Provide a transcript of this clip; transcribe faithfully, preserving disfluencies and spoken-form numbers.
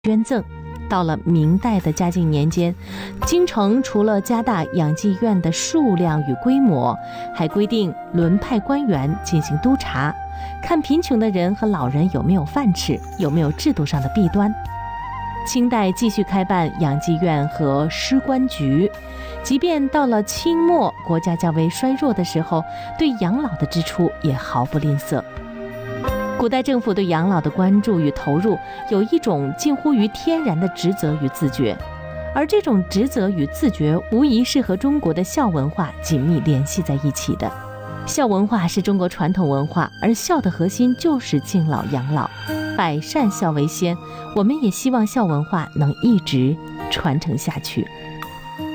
捐赠。到了明代的嘉靖年间，京城除了加大养济院的数量与规模，还规定轮派官员进行督查，看贫穷的人和老人有没有饭吃，有没有制度上的弊端。清代继续开办养济院和施官局，即便到了清末国家较为衰弱的时候，对养老的支出也毫不吝啬。古代政府对养老的关注与投入，有一种近乎于天然的职责与自觉，而这种职责与自觉无疑是和中国的孝文化紧密联系在一起的。孝文化是中国传统文化，而孝的核心就是敬老养老，百善孝为先，我们也希望孝文化能一直传承下去。